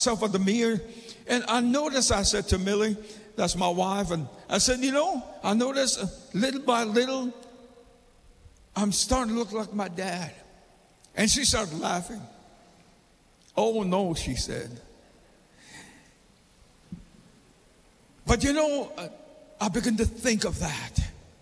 myself at the mirror, and I noticed, I said to Millie, that's my wife, and I said, I noticed little by little, I'm starting to look like my dad. And she started laughing. Oh no, she said. But I began to think of that.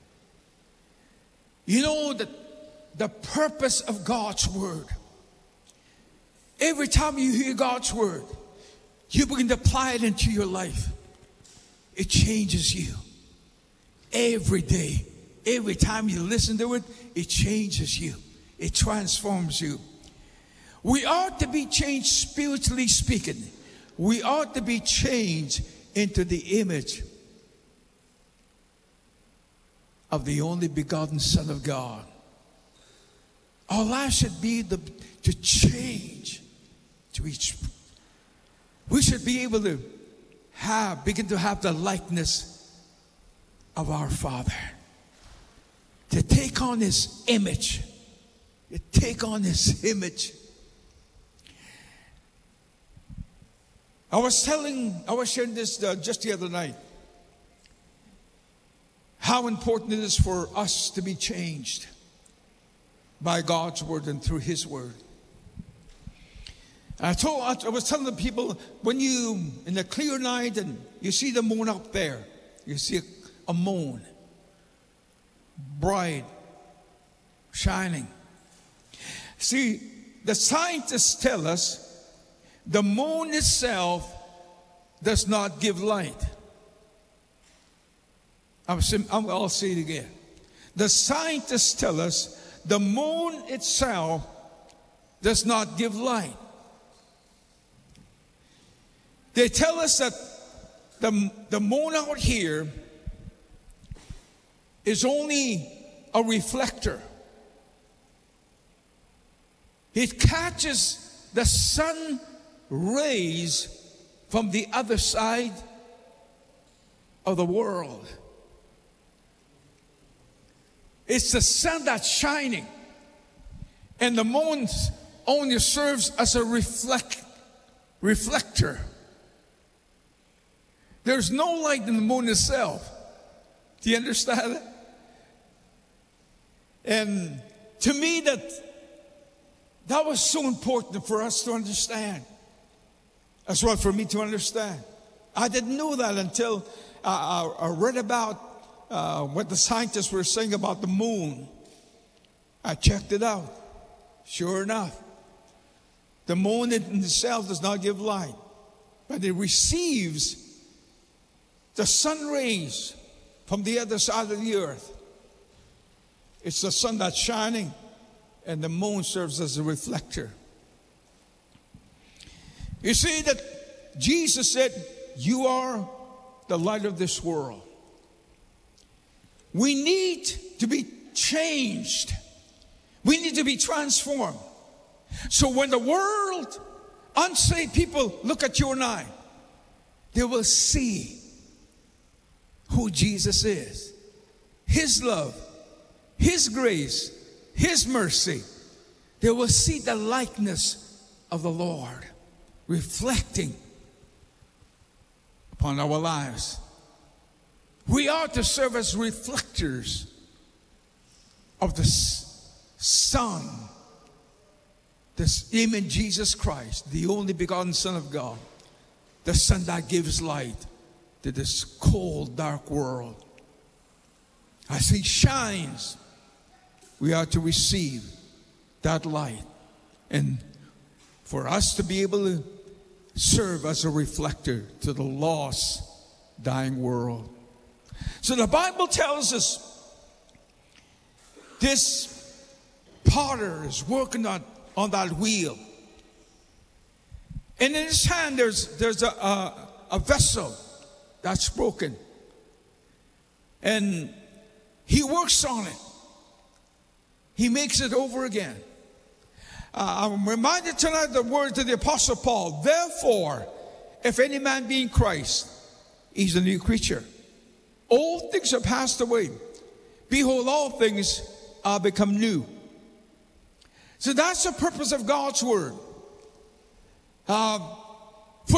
The purpose of God's word. Every time you hear God's word, you begin to apply it into your life. It changes you. Every day, every time you listen to it, it changes you. It transforms you. We ought to be changed spiritually speaking. We ought to be changed into the image of the only begotten Son of God. Our life should be to change. We should be able to begin to have the likeness of our Father. To take on His image. To take on His image. I was sharing this just the other night. How important it is for us to be changed by God's word and through His word. I was telling the people, when you, in a clear night, and you see the moon up there, you see a moon, bright, shining. See, the scientists tell us the moon itself does not give light. I'll say it again. The scientists tell us the moon itself does not give light. They tell us that the moon out here is only a reflector. It catches the sun rays from the other side of the world. It's the sun that's shining, and the moon only serves as a reflector. There's no light in the moon itself. Do you understand it? And to me, that was so important for us to understand. That's right, for me to understand. I didn't know that until I read about what the scientists were saying about the moon. I checked it out. Sure enough, the moon in itself does not give light, but it receives the sun rays from the other side of the earth. It's the sun that's shining, and the moon serves as a reflector. You see that Jesus said, "You are the light of this world." We need to be changed. We need to be transformed. So when the world, unsaved people look at you and I, they will see who Jesus is. His love, His grace, His mercy. They will see the likeness of the Lord reflecting upon our lives. We are to serve as reflectors of the Son, this image, Jesus Christ, the only begotten Son of God, the Son that gives light to this cold, dark world. As He shines, we are to receive that light, and for us to be able to serve as a reflector to the lost, dying world. So the Bible tells us this potter is working on that wheel, and in his hand there's a vessel that's broken, and he works on it. He makes it over again. I'm reminded tonight of the words of the Apostle Paul. Therefore, if any man be in Christ, he's a new creature. Old things are passed away. Behold, all things are become new. So that's the purpose of God's word.